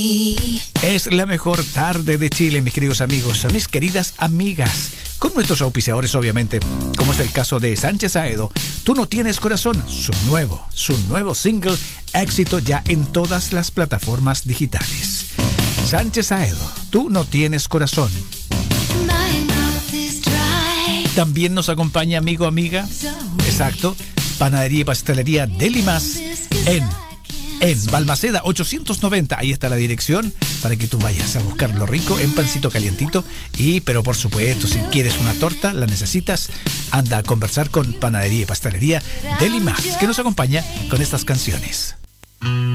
Es la mejor tarde de Chile, mis queridos amigos, mis queridas amigas, con nuestros auspiciadores, obviamente, como es el caso de Sánchez Aedo. Tú no tienes corazón, su nuevo single, éxito ya en todas las plataformas digitales. Sánchez Aedo, tú no tienes corazón. También nos acompaña, amigo, amiga, exacto, Panadería y Pastelería Delimas en Balmaceda 890, ahí está la dirección para que tú vayas a buscar lo rico en pancito calientito. Pero por supuesto, si quieres una torta, la necesitas, anda a conversar con Panadería y Pastelería Delimas, que nos acompaña con estas canciones.